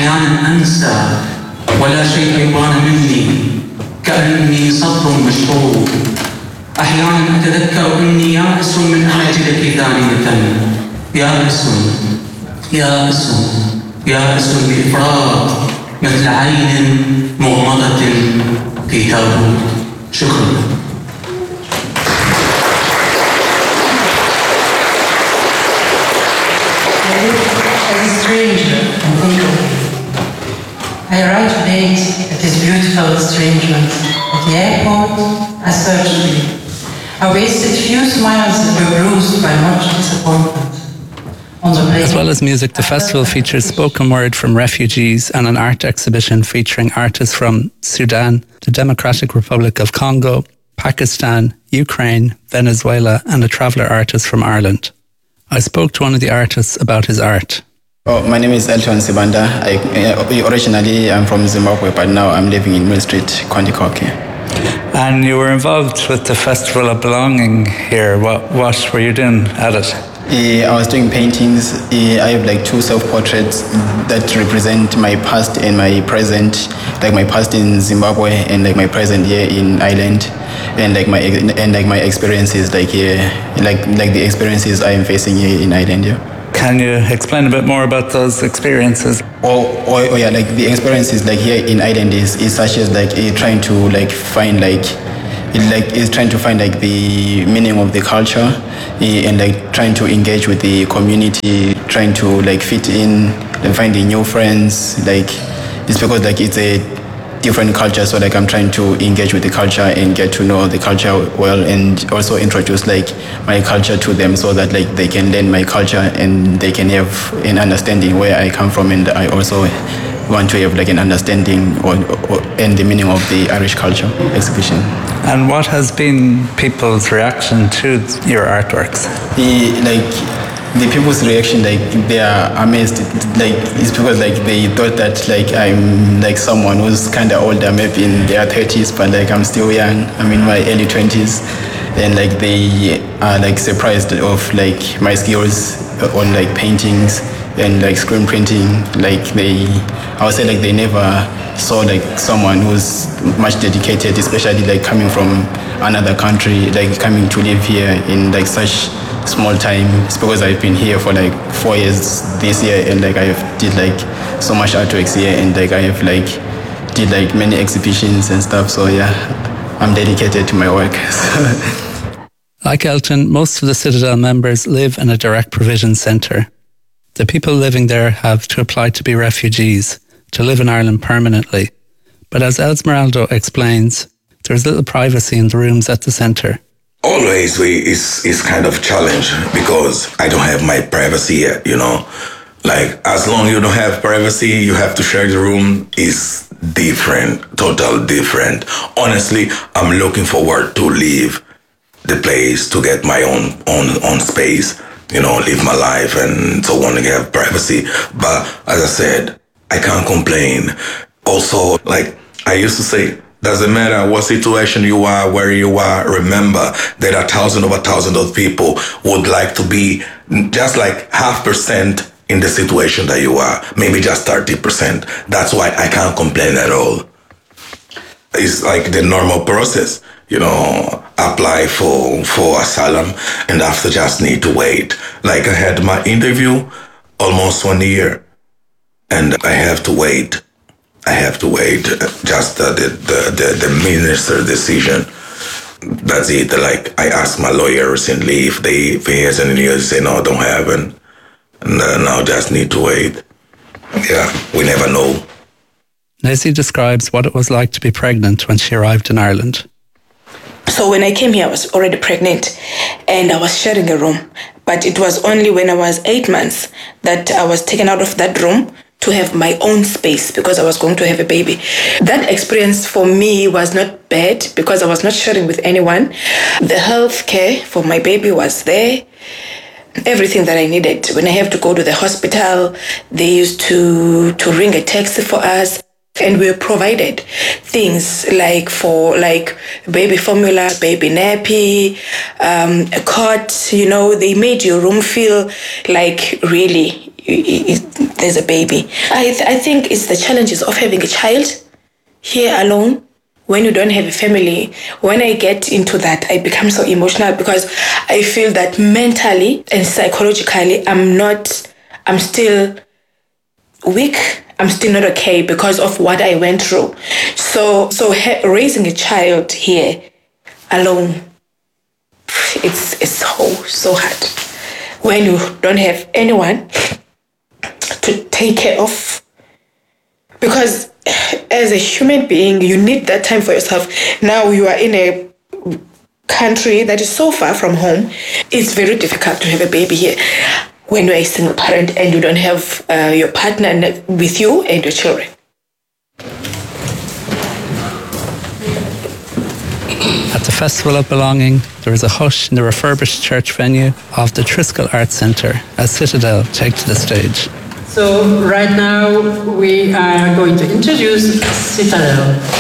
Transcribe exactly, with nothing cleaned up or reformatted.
أحيانا أنسى ولا شيء يبان مني كأني سطر مشطوب. أحيانا أتذكر أني يائس من أن أجدك ثانية، يائس يائس يائس بإفراط مثل عين مغمضة في تابوت. شكرا. As a stranger in England, I arrived late at this beautiful estrangement. At the airport, I searched for you. I wasted few smiles that were bruised by much disappointment. On the plane, as well as music, the festival features spoken word from refugees and an art exhibition featuring artists from Sudan, the Democratic Republic of Congo, Pakistan, Ukraine, Venezuela, and a traveller artist from Ireland. I spoke to one of the artists about his art. Oh, my name is Elton Sibanda. I, uh, originally, I'm from Zimbabwe, but now I'm living in Mill Street, Kondikoke. And you were involved with the Festival of Belonging here. What, what were you doing at it? Uh, I was doing paintings. Uh, I have like two self-portraits that represent my past and my present, like my past in Zimbabwe and like my present here in Ireland, and like my and like my experiences like here, like like the experiences I am facing here in Ireland. Yeah. Can you explain a bit more about those experiences? Oh, oh, oh yeah, like the experiences like here in Ireland is, is such as like uh, trying to like find like it like is trying to find like the meaning of the culture uh, and like trying to engage with the community, trying to like fit in and finding new friends. Like it's because like it's a different culture, so like I'm trying to engage with the culture and get to know the culture well, and also introduce like my culture to them so that like they can learn my culture and they can have an understanding where I come from, and I also want to have like an understanding or, or and the meaning of the Irish culture exhibition. And what has been people's reaction to your artworks? The like the people's reaction, like they are amazed. Like it's because like they thought that like I'm like someone who's kind of older, maybe in their thirties, but like I'm still young. I'm in my early twenties, and like they are like surprised of like my skills on like paintings and like screen printing. Like they, I would say like they never saw like someone who's much dedicated, especially like coming from another country, like coming to live here in like such small time. It's because I've been here for like four years this year, and like I did like so much artworks here, and like I have like did like many exhibitions and stuff. So yeah, I'm dedicated to my work. Like Elton, most of the Citadel members live in a direct provision centre. The people living there have to apply to be refugees, to live in Ireland permanently. But as Esmeralda explains, there's little privacy in the rooms at the centre. Always we is is kind of challenge because I don't have my privacy yet, you know. Like as long as you don't have privacy, you have to share the room is different, total different. Honestly, I'm looking forward to leave the place to get my own own own space, you know, live my life and so on, to have privacy. But as I said, I can't complain. Also, like I used to say, doesn't matter what situation you are, where you are, remember there are thousands over thousands of people who would like to be just like half percent in the situation that you are, maybe just thirty percent. That's why I can't complain at all. It's like the normal process, you know, apply for, for asylum and after just need to wait. Like I had my interview almost one year and I have to wait. I have to wait. Just uh, the, the, the, the minister decision. That's it. Like I asked my lawyer recently if they if he has any news. They say no, don't have, and, and uh, now just need to wait. Yeah, we never know. Lizzie describes what it was like to be pregnant when she arrived in Ireland. So when I came here, I was already pregnant, and I was sharing a room. But it was only when I was eight months that I was taken out of that room to have my own space because I was going to have a baby. That experience for me was not bad because I was not sharing with anyone. The health care for my baby was there. Everything that I needed. When I have to go to the hospital, they used to, to ring a taxi for us. And we were provided things like for like baby formula, baby nappy, um, a cot, you know, they made your room feel like really you, it, there's a baby. I, th- I think it's the challenges of having a child here alone when you don't have a family. When I get into that, I become so emotional because I feel that mentally and psychologically, I'm not, I'm still weak. I'm still not okay because of what I went through. So, so ha- raising a child here alone, it's it's so so hard when you don't have anyone to take care of. Because as a human being, you need that time for yourself. Now you are in a country that is so far from home. It's very difficult to have a baby here when you're a single parent and you don't have uh, your partner with you and your children. At the Festival of Belonging, there is a hush in the refurbished church venue of the Triskel Arts Centre as Citadel take to the stage. So right now we are going to introduce Citadel.